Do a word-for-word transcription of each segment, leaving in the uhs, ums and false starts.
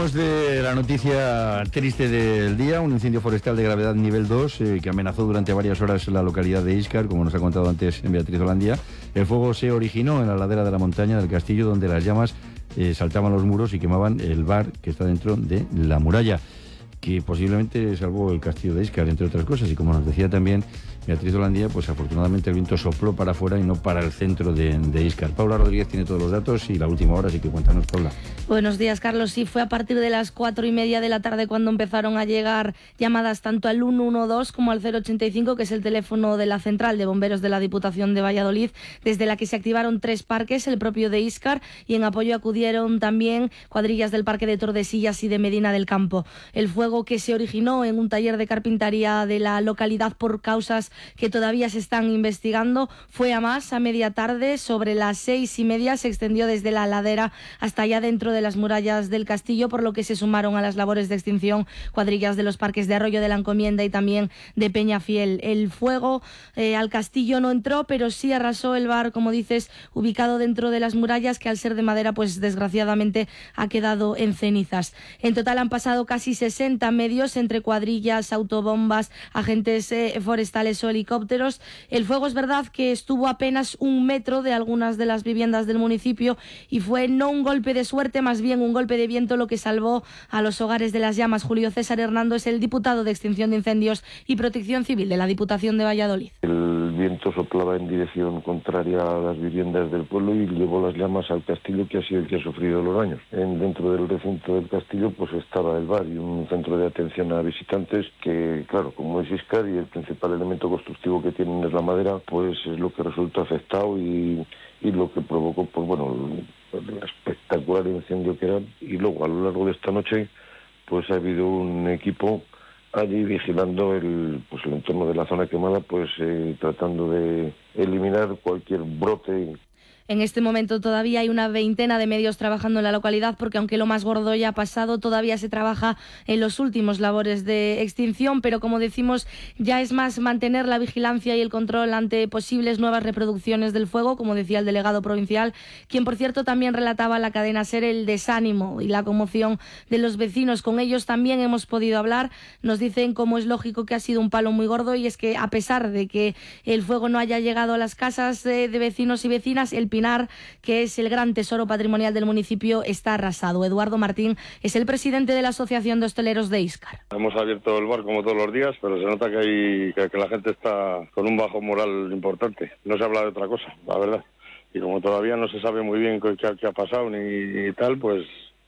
Hablamos de la noticia triste del día, un incendio forestal de gravedad nivel dos eh, que amenazó durante varias horas la localidad de Íscar, como nos ha contado antes Beatriz Holandia. El fuego se originó en la ladera de la montaña del castillo, donde las llamas eh, saltaban los muros y quemaban el bar que está dentro de la muralla, que posiblemente salvó el castillo de Íscar, entre otras cosas. Y como nos decía también Beatriz Holandia, pues afortunadamente el viento sopló para afuera y no para el centro de, de Íscar. Paula Rodríguez tiene todos los datos y la última hora, así que cuéntanos, Paula. Buenos días, Carlos. Sí, fue a partir de las cuatro y media de la tarde cuando empezaron a llegar llamadas tanto al ciento doce como al cero ochenta y cinco, que es el teléfono de la central de bomberos de la Diputación de Valladolid, desde la que se activaron tres parques, el propio de Íscar, y en apoyo acudieron también cuadrillas del Parque de Tordesillas y de Medina del Campo. El fuego, que se originó en un taller de carpintería de la localidad por causas que todavía se están investigando, fue a más a media tarde. Sobre las seis y media se extendió desde la ladera hasta allá dentro de las murallas del castillo, por lo que se sumaron a las labores de extinción cuadrillas de los parques de Arroyo de la Encomienda y también de Peñafiel. El fuego eh, al castillo no entró, pero sí arrasó el bar, como dices, ubicado dentro de las murallas, que al ser de madera, pues desgraciadamente ha quedado en cenizas. En total han pasado casi sesenta medios entre cuadrillas, autobombas, agentes eh, forestales o helicópteros. El fuego, es verdad que estuvo apenas un metro de algunas de las viviendas del municipio y fue no un golpe de suerte, más bien un golpe de viento lo que salvó a los hogares de las llamas. Julio César Hernando es el diputado de Extinción de Incendios y Protección Civil de la Diputación de Valladolid. El viento soplaba en dirección contraria a las viviendas del pueblo y llevó las llamas al castillo, que ha sido el que ha sufrido los daños. En, dentro del recinto del castillo pues estaba el bar y un centro de atención a visitantes que, claro, como es Íscar y el principal elemento constructivo que tienen es la madera, pues es lo que resultó afectado y, y lo que provocó, pues bueno, el espectacular incendio que era. Y luego a lo largo de esta noche pues ha habido un equipo allí vigilando el, pues el entorno de la zona quemada, pues eh, tratando de eliminar cualquier brote. En este momento todavía hay una veintena de medios trabajando en la localidad, porque aunque lo más gordo ya ha pasado, todavía se trabaja en los últimos labores de extinción, pero como decimos, ya es más mantener la vigilancia y el control ante posibles nuevas reproducciones del fuego, como decía el delegado provincial, quien por cierto también relataba en la cadena SER el desánimo y la conmoción de los vecinos. Con ellos también hemos podido hablar, nos dicen cómo es lógico que ha sido un palo muy gordo, y es que a pesar de que el fuego no haya llegado a las casas de, de vecinos y vecinas, el Pinar, que es el gran tesoro patrimonial del municipio, está arrasado. Eduardo Martín es el presidente de la Asociación de Hosteleros de Íscar. Hemos abierto el bar como todos los días, pero se nota que, hay, que, que la gente está con un bajo moral importante. No se habla de otra cosa, la verdad. Y como todavía no se sabe muy bien qué, qué ha pasado ni, ni tal, pues,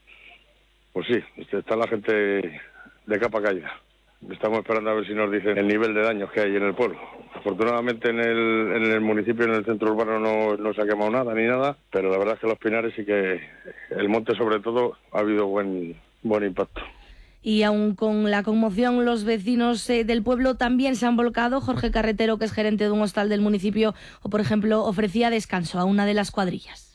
pues sí, está la gente de capa caída. Estamos esperando a ver si nos dicen el nivel de daños que hay en el pueblo. Afortunadamente en el, en el municipio, en el centro urbano, no, no se ha quemado nada ni nada, pero la verdad es que los Pinares sí que, el monte sobre todo, ha habido buen, buen impacto. Y aún con la conmoción, los vecinos eh, del pueblo también se han volcado. Jorge Carretero, que es gerente de un hostal del municipio, o por ejemplo, ofrecía descanso a una de las cuadrillas.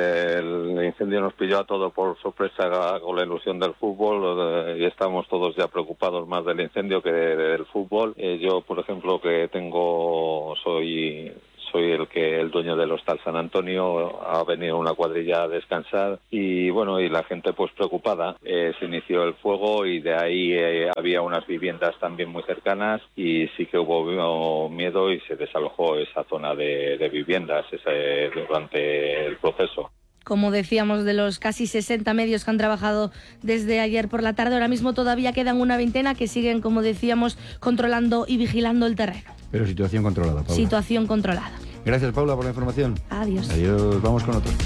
El incendio nos pilló a todos por sorpresa con la ilusión del fútbol y estamos todos ya preocupados más del incendio que del fútbol. Yo, por ejemplo, que tengo, soy... Soy el que el dueño del Hostal San Antonio, ha venido una cuadrilla a descansar y bueno, y la gente pues preocupada. Eh, se inició el fuego y de ahí eh, había unas viviendas también muy cercanas y sí que hubo miedo y se desalojó esa zona de, de viviendas ese, durante el proceso. Como decíamos, de los casi sesenta medios que han trabajado desde ayer por la tarde, ahora mismo todavía quedan una veintena que siguen, como decíamos, controlando y vigilando el terreno. Pero situación controlada, Paula. Situación controlada. Gracias, Paula, por la información. Adiós. Adiós, vamos con otros.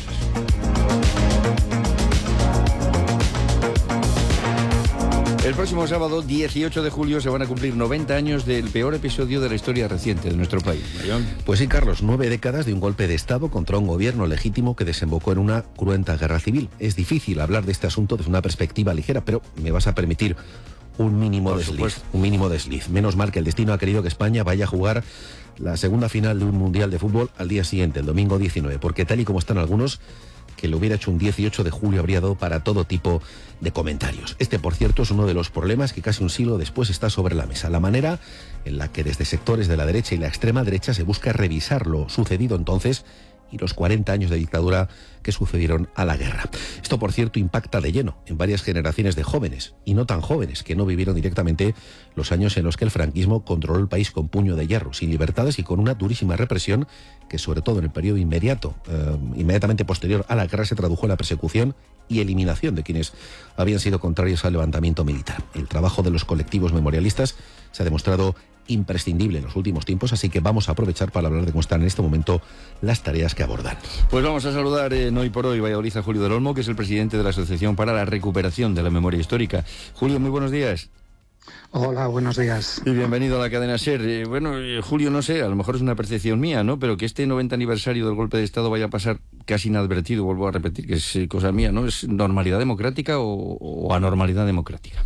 El próximo sábado, dieciocho de julio, se van a cumplir noventa años del peor episodio de la historia reciente de nuestro país. ¿Marión? Pues sí, Carlos, nueve décadas de un golpe de Estado contra un gobierno legítimo que desembocó en una cruenta guerra civil. Es difícil hablar de este asunto desde una perspectiva ligera, pero me vas a permitir un mínimo Por desliz. supuesto. Un mínimo desliz. Menos mal que el destino ha querido que España vaya a jugar la segunda final de un Mundial de Fútbol al día siguiente, el domingo diecinueve, porque tal y como están algunos, que lo hubiera hecho un dieciocho de julio habría dado para todo tipo de comentarios. Este, por cierto, es uno de los problemas que casi un siglo después está sobre la mesa. La manera en la que desde sectores de la derecha y la extrema derecha se busca revisar lo sucedido entonces y los cuarenta años de dictadura que sucedieron a la guerra. Esto, por cierto, impacta de lleno en varias generaciones de jóvenes, y no tan jóvenes, que no vivieron directamente los años en los que el franquismo controló el país con puño de hierro, sin libertades y con una durísima represión que, sobre todo en el periodo inmediato, eh, inmediatamente posterior a la guerra, se tradujo en la persecución y eliminación de quienes habían sido contrarios al levantamiento militar. El trabajo de los colectivos memorialistas se ha demostrado imprescindible en los últimos tiempos, así que vamos a aprovechar para hablar de cómo están en este momento las tareas que abordan. Pues vamos a saludar en Hoy por Hoy Valladolid a Julio del Olmo, que es el presidente de la Asociación para la Recuperación de la Memoria Histórica. Julio, muy buenos días. Hola, buenos días. Y bienvenido a la cadena SER. Eh, bueno, eh, Julio, no sé, a lo mejor es una percepción mía, ¿no? Pero que este noventa aniversario del golpe de Estado vaya a pasar casi inadvertido, vuelvo a repetir, que es eh, cosa mía, ¿no? ¿Es normalidad democrática o, o anormalidad democrática?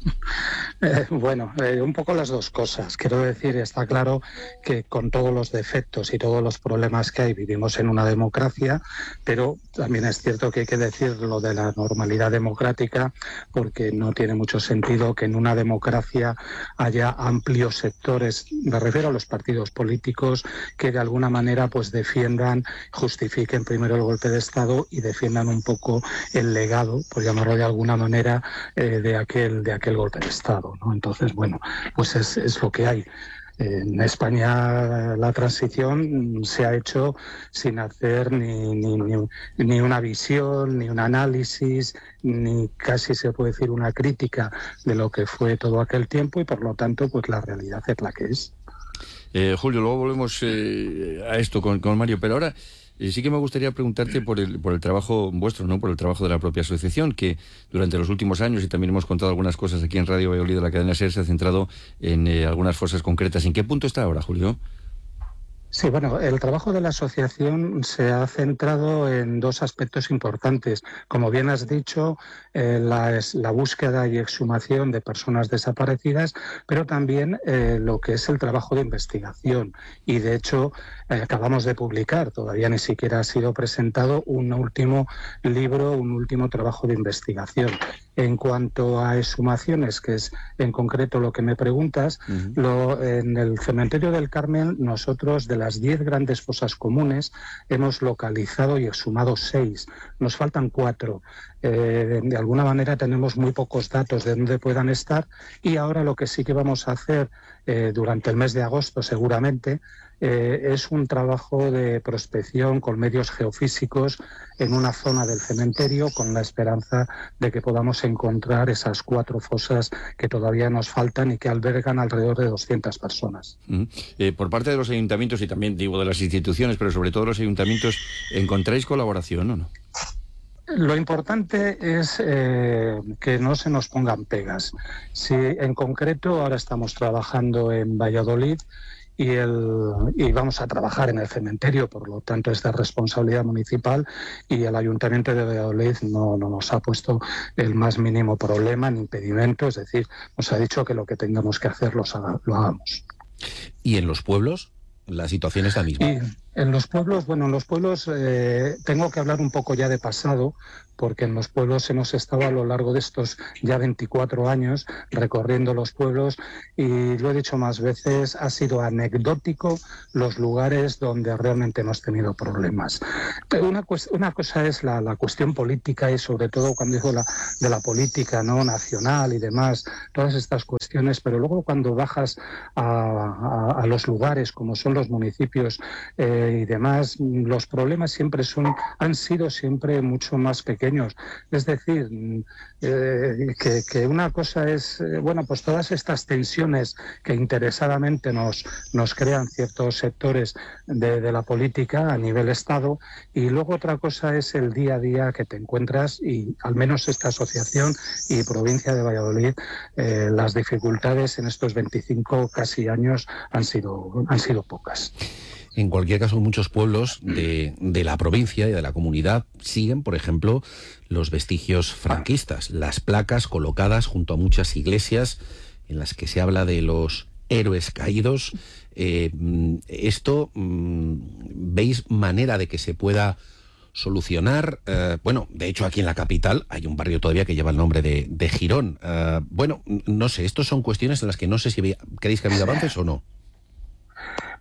Eh, bueno, eh, un poco las dos cosas. Quiero decir, está claro que con todos los defectos y todos los problemas que hay vivimos en una democracia, pero también es cierto que hay que decir lo de la normalidad democrática, porque no tiene mucho sentido que en una democracia haya amplios sectores, me refiero a los partidos políticos, que de alguna manera pues defiendan, justifiquen primero el golpe de Estado y defiendan un poco el legado, por llamarlo de alguna manera, eh, de aquel de aquel golpe de Estado, ¿no? Entonces, bueno, pues es, es lo que hay. En España la transición se ha hecho sin hacer ni, ni, ni, ni una visión, ni un análisis, ni casi se puede decir una crítica de lo que fue todo aquel tiempo, y por lo tanto pues la realidad es la que es. Eh, Julio, luego volvemos eh, a esto con, con Mario, pero ahora eh, sí que me gustaría preguntarte por el, por el trabajo vuestro, ¿no? Por el trabajo de la propia asociación, que durante los últimos años, y también hemos contado algunas cosas aquí en Radio Valladolid de la cadena SER, se ha centrado en eh, algunas cosas concretas. ¿En qué punto está ahora, Julio? Sí, bueno, el trabajo de la asociación se ha centrado en dos aspectos importantes. Como bien has dicho, eh, la, es la búsqueda y exhumación de personas desaparecidas, pero también eh, lo que es el trabajo de investigación. Y de hecho, eh, acabamos de publicar, todavía ni siquiera ha sido presentado, un último libro, un último trabajo de investigación. En cuanto a exhumaciones, que es en concreto lo que me preguntas, uh-huh. lo, en el cementerio del Carmen, nosotros de las diez grandes fosas comunes hemos localizado y exhumado seis. Nos faltan cuatro. Eh, de alguna manera tenemos muy pocos datos de dónde puedan estar, y ahora lo que sí que vamos a hacer eh, durante el mes de agosto seguramente eh, es un trabajo de prospección con medios geofísicos en una zona del cementerio, con la esperanza de que podamos encontrar esas cuatro fosas que todavía nos faltan y que albergan alrededor de doscientas personas. Uh-huh. Eh, por parte de los ayuntamientos, y también digo de las instituciones, pero sobre todo los ayuntamientos, ¿encontráis colaboración o no? Lo importante es eh, que no se nos pongan pegas. Si en concreto ahora estamos trabajando en Valladolid y, el, y vamos a trabajar en el cementerio, por lo tanto es de responsabilidad municipal, y el Ayuntamiento de Valladolid no, no nos ha puesto el más mínimo problema ni impedimento, es decir, nos ha dicho que lo que tengamos que hacer los haga, lo hagamos. ¿Y en los pueblos la situación es la misma? Y en los pueblos, bueno, en los pueblos eh, tengo que hablar un poco ya de pasado, porque en los pueblos hemos estado a lo largo de estos ya veinticuatro años recorriendo los pueblos, y lo he dicho más veces, ha sido anecdótico los lugares donde realmente hemos tenido problemas. Pero una, una cosa es la, la cuestión política, y sobre todo cuando digo la, de la política, ¿no?, nacional y demás, todas estas cuestiones, pero luego cuando bajas a, a, a los lugares como son los municipios eh, y demás, los problemas siempre son, han sido siempre mucho más pequeños. Es decir, eh, que, que una cosa es, eh, bueno, pues todas estas tensiones que interesadamente nos, nos crean ciertos sectores de, de la política a nivel Estado, y luego otra cosa es el día a día que te encuentras, y al menos esta asociación y provincia de Valladolid, eh, las dificultades en estos veinticinco casi años han sido, han sido pocas. En cualquier caso, muchos pueblos de, de la provincia y de la comunidad siguen, por ejemplo, los vestigios franquistas, las placas colocadas junto a muchas iglesias en las que se habla de los héroes caídos. Eh, ¿Esto veis manera de que se pueda solucionar? Eh, bueno, de hecho aquí en la capital hay un barrio todavía que lleva el nombre de, de Girón. Eh, bueno, no sé, estos son cuestiones en las que no sé si ve, creéis que ha habido avances o no.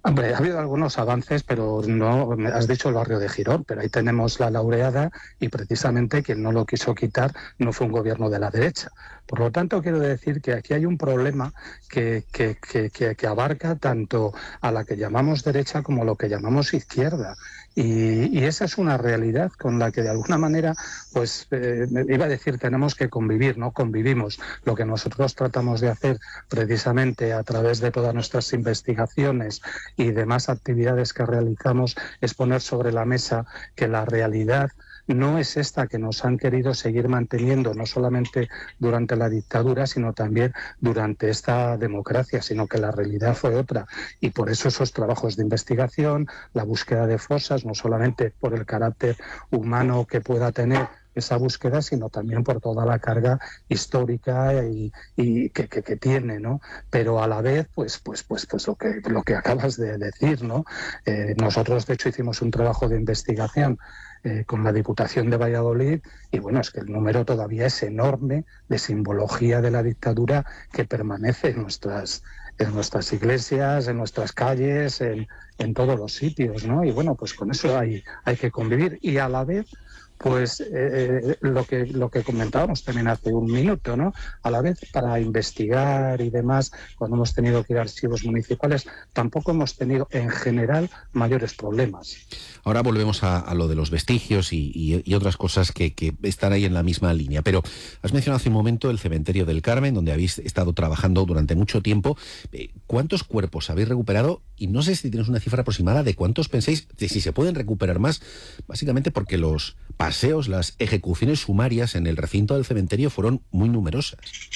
Hombre, ha habido algunos avances, pero no, has dicho el barrio de Girón, pero ahí tenemos la laureada y precisamente quien no lo quiso quitar no fue un gobierno de la derecha. Por lo tanto, quiero decir que aquí hay un problema que, que, que, que, que abarca tanto a la que llamamos derecha como a lo que llamamos izquierda. Y, y esa es una realidad con la que de alguna manera, pues eh, iba a decir, tenemos que convivir, ¿no? Convivimos. Lo que nosotros tratamos de hacer precisamente a través de todas nuestras investigaciones y demás actividades que realizamos es poner sobre la mesa que la realidad no es esta que nos han querido seguir manteniendo, no solamente durante la dictadura, sino también durante esta democracia, sino que la realidad fue otra. Y por eso esos trabajos de investigación, la búsqueda de fosas, no solamente por el carácter humano que pueda tener esa búsqueda, sino también por toda la carga histórica y, y que, que, que tiene, ¿no? Pero a la vez, pues, pues, pues, pues lo que lo que acabas de decir, ¿no? Eh, nosotros, de hecho, hicimos un trabajo de investigación eh, con la Diputación de Valladolid y bueno, es que el número todavía es enorme de simbología de la dictadura que permanece en nuestras en nuestras iglesias, en nuestras calles, en, en todos los sitios, ¿no? Y bueno, pues con eso hay hay que convivir y a la vez pues eh, lo que lo que comentábamos también hace un minuto, ¿no? A la vez, para investigar y demás, cuando hemos tenido que ir a archivos municipales, tampoco hemos tenido en general mayores problemas. Ahora volvemos a, a lo de los vestigios y, y, y otras cosas que, que están ahí en la misma línea. Pero has mencionado hace un momento el cementerio del Carmen, donde habéis estado trabajando durante mucho tiempo. ¿Cuántos cuerpos habéis recuperado? Y no sé si tienes una cifra aproximada de cuántos pensáis, de si se pueden recuperar más, básicamente porque los paseos, las ejecuciones sumarias en el recinto del cementerio fueron muy numerosas.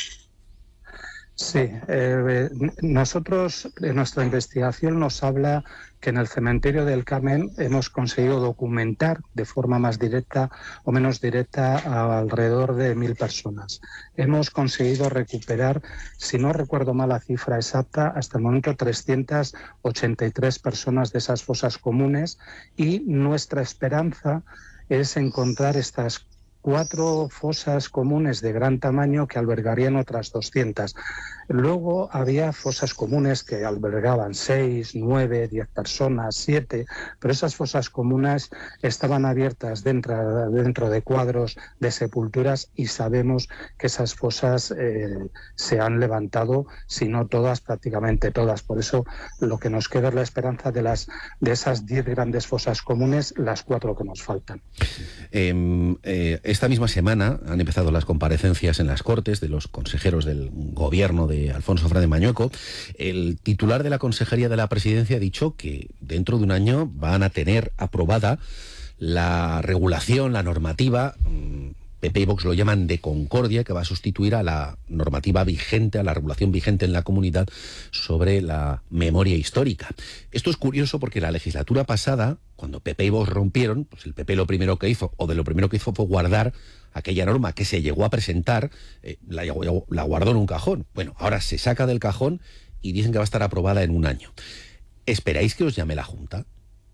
Sí, eh, nosotros en nuestra investigación nos habla que en el cementerio del Carmen hemos conseguido documentar de forma más directa o menos directa a alrededor de mil personas. Hemos conseguido recuperar, si no recuerdo mal la cifra exacta, hasta el momento trescientas ochenta y tres personas de esas fosas comunes y nuestra esperanza es encontrar estas cuatro fosas comunes de gran tamaño que albergarían otras doscientas. Luego había fosas comunes que albergaban seis, nueve, diez personas, siete, pero esas fosas comunes estaban abiertas dentro, dentro de cuadros de sepulturas y sabemos que esas fosas eh, se han levantado, si no todas, prácticamente todas. Por eso lo que nos queda es la esperanza de, las, de esas diez grandes fosas comunes, las cuatro que nos faltan. Eh, eh, esta misma semana han empezado las comparecencias en las Cortes de los consejeros del gobierno de Alfonso Fernández Mañueco. El titular de la Consejería de la Presidencia ha dicho que dentro de un año van a tener aprobada la regulación, la normativa, P P y Vox lo llaman de concordia, que va a sustituir a la normativa vigente, a la regulación vigente en la comunidad sobre la memoria histórica. Esto es curioso porque la legislatura pasada, cuando P P y Vox rompieron, pues el P P lo primero que hizo, o de lo primero que hizo fue guardar aquella norma que se llegó a presentar, eh, la, la guardó en un cajón. Bueno, ahora se saca del cajón y dicen que va a estar aprobada en un año. ¿Esperáis que os llame la Junta?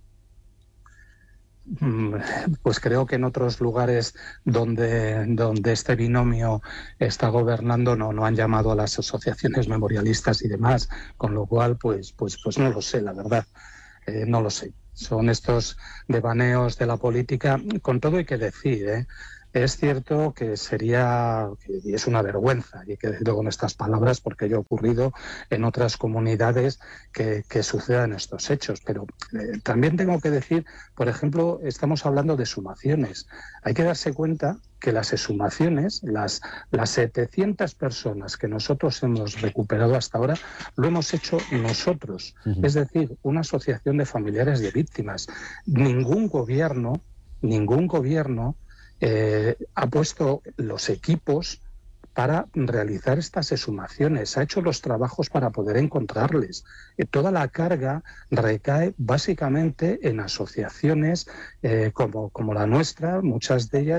Pues creo que en otros lugares donde, donde este binomio está gobernando no, no han llamado a las asociaciones memorialistas y demás, con lo cual pues, pues, pues no lo sé, la verdad, eh, no lo sé. Son estos devaneos de la política, con todo hay que decir, ¿eh? Es cierto que sería, y es una vergüenza, y hay que decirlo con estas palabras porque ya ha ocurrido en otras comunidades que, que sucedan estos hechos, pero eh, también tengo que decir, por ejemplo, estamos hablando de exhumaciones. Hay que darse cuenta que las exhumaciones, las, las setecientas personas que nosotros hemos recuperado hasta ahora, lo hemos hecho nosotros, uh-huh. Es decir, una asociación de familiares de víctimas. Ningún gobierno, ningún gobierno Eh, ha puesto los equipos para realizar estas exhumaciones, ha hecho los trabajos para poder encontrarles. Eh, toda la carga recae básicamente en asociaciones eh, como, como la nuestra, muchas de ellas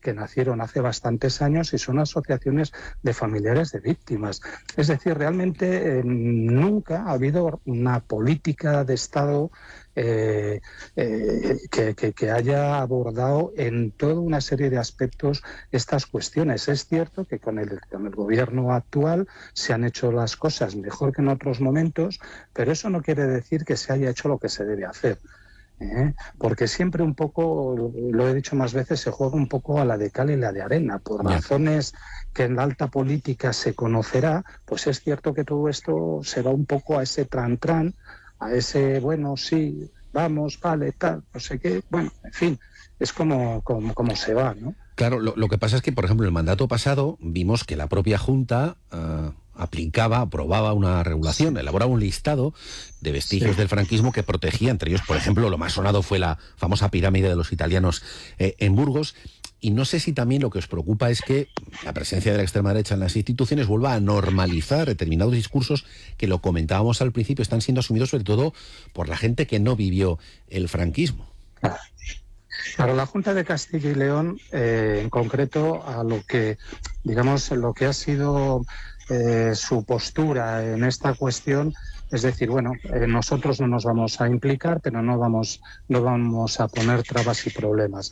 que nacieron hace bastantes años y son asociaciones de familiares de víctimas. Es decir, realmente eh, nunca ha habido una política de Estado Eh, eh, que, que, que haya abordado en toda una serie de aspectos estas cuestiones. Es cierto que con el, con el gobierno actual se han hecho las cosas mejor que en otros momentos, pero eso no quiere decir que se haya hecho lo que se debe hacer. ¿eh? Porque siempre un poco, lo he dicho más veces, se juega un poco a la de cal y la de arena, por yeah. razones que en la alta política se conocerá, pues es cierto que todo esto se va un poco a ese tran-tran, a ese, bueno, sí, vamos, vale, tal, no sé qué, bueno, en fin, es como, como, como se va, ¿no? Claro, lo, lo que pasa es que, por ejemplo, en el mandato pasado vimos que la propia Junta uh, aplicaba, aprobaba una regulación, elaboraba un listado de vestigios sí. del franquismo que protegía, entre ellos, por ejemplo, lo más sonado fue la famosa pirámide de los italianos eh, en Burgos. Y no sé si también lo que os preocupa es que la presencia de la extrema derecha en las instituciones vuelva a normalizar determinados discursos que, lo comentábamos al principio, están siendo asumidos sobre todo por la gente que no vivió el franquismo. Para la Junta de Castilla y León, eh, en concreto, a lo que, digamos, lo que ha sido eh, su postura en esta cuestión, es decir, bueno, eh, nosotros no nos vamos a implicar, pero no vamos, no vamos a poner trabas y problemas.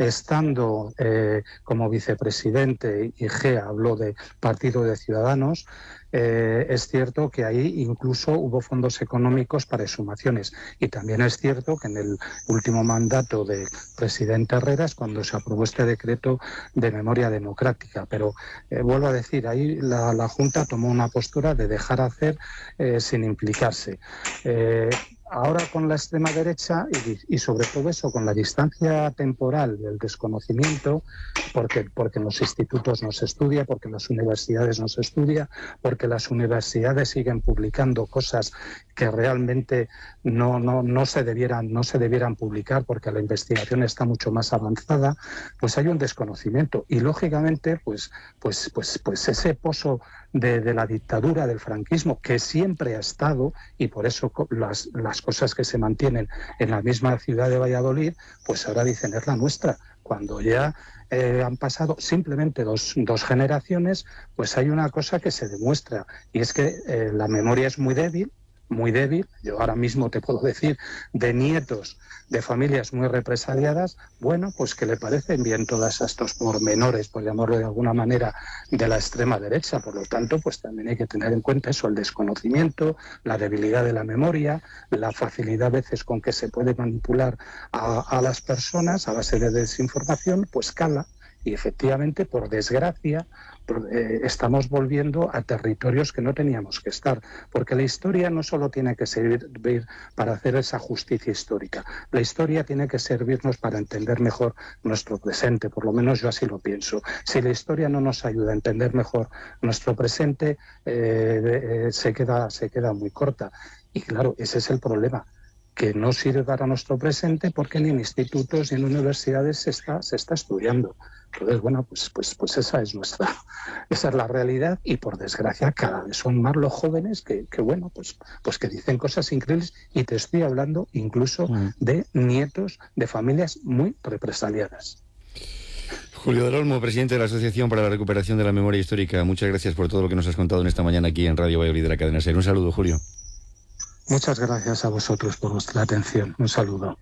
Estando eh, como vicepresidente, y G habló de Partido de Ciudadanos, eh, es cierto que ahí incluso hubo fondos económicos para exhumaciones. Y también es cierto que en el último mandato del presidente Herreras, cuando se aprobó este decreto de memoria democrática. Pero eh, vuelvo a decir, ahí la, la Junta tomó una postura de dejar hacer eh, sin implicarse. Eh, Ahora con la extrema derecha y, y sobre todo eso, con la distancia temporal del desconocimiento, porque, porque en los institutos no se estudia, porque en las universidades no se estudia, porque las universidades siguen publicando cosas que realmente no, no, no, se debieran, no se debieran publicar porque la investigación está mucho más avanzada, pues hay un desconocimiento. Y lógicamente, pues, pues, pues, pues ese pozo de, de la dictadura, del franquismo, que siempre ha estado, y por eso las, las cosas que se mantienen en la misma ciudad de Valladolid, pues ahora dicen es la nuestra, cuando ya eh, han pasado simplemente dos, dos generaciones, pues hay una cosa que se demuestra, y es que eh, la memoria es muy débil, muy débil. Yo ahora mismo te puedo decir de nietos de familias muy represaliadas, bueno, pues que le parecen bien todos estos pormenores, por llamarlo de alguna manera, de la extrema derecha. Por lo tanto, pues también hay que tener en cuenta eso, el desconocimiento, la debilidad de la memoria, la facilidad a veces con que se puede manipular a, a las personas a base de desinformación, pues cala. Y efectivamente, por desgracia, eh, estamos volviendo a territorios que no teníamos que estar, porque la historia no solo tiene que servir para hacer esa justicia histórica, la historia tiene que servirnos para entender mejor nuestro presente, por lo menos yo así lo pienso. Si la historia no nos ayuda a entender mejor nuestro presente, eh, eh, se queda, se queda muy corta. Y claro, ese es el problema, que no sirve para nuestro presente porque ni en institutos ni en universidades se está, se está estudiando. Entonces, bueno, pues, pues, pues esa es nuestra, esa es la realidad, y por desgracia cada vez son más los jóvenes que, que bueno, pues, pues que dicen cosas increíbles, y te estoy hablando incluso mm. de nietos de familias muy represaliadas. Julio del Olmo, presidente de la Asociación para la Recuperación de la Memoria Histórica, muchas gracias por todo lo que nos has contado en esta mañana aquí en Radio Valladolid de la cadena SER. Un saludo, Julio. Muchas gracias a vosotros por vuestra atención. Un saludo.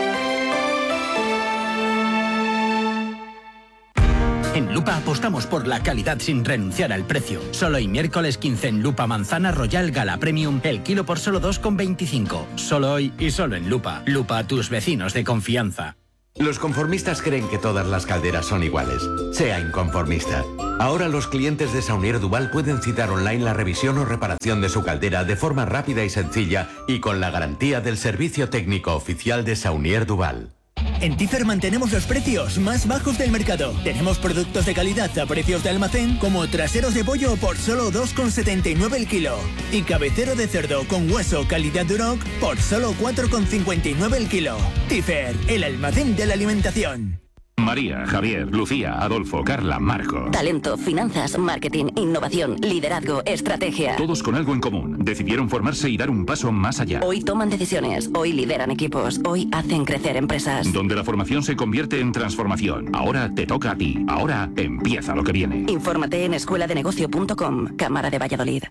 En Lupa apostamos por la calidad sin renunciar al precio. Solo hoy miércoles quince en Lupa Manzana Royal Gala Premium, el kilo por solo dos con veinticinco. Solo hoy y solo en Lupa. Lupa, tus vecinos de confianza. Los conformistas creen que todas las calderas son iguales. Sea inconformista. Ahora los clientes de Saunier Duval pueden citar online la revisión o reparación de su caldera de forma rápida y sencilla y con la garantía del servicio técnico oficial de Saunier Duval. En Tifer mantenemos los precios más bajos del mercado. Tenemos productos de calidad a precios de almacén, como traseros de pollo por solo dos con setenta y nueve el kilo. Y cabecero de cerdo con hueso calidad Duroc por solo cuatro con cincuenta y nueve el kilo. Tifer, el almacén de la alimentación. María, Javier, Lucía, Adolfo, Carla, Marco. Talento, finanzas, marketing, innovación, liderazgo, estrategia. Todos con algo en común. Decidieron formarse y dar un paso más allá. Hoy toman decisiones, hoy lideran equipos, hoy hacen crecer empresas. Donde la formación se convierte en transformación. Ahora te toca a ti. Ahora empieza lo que viene. Infórmate en escuela de negocio punto com, Cámara de Valladolid.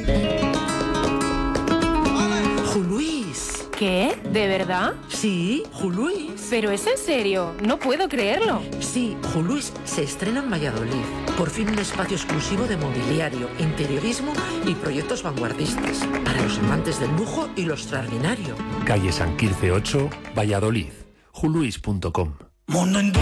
Juluis. ¿Qué? ¿De verdad? Sí, Juluis. ¿Pero es en serio? No puedo creerlo. Sí, Juluis se estrena en Valladolid. Por fin un espacio exclusivo de mobiliario, interiorismo y proyectos vanguardistas. Para los amantes del lujo y lo extraordinario. Calle San Quirce ocho, Valladolid. juluis punto com. Mundo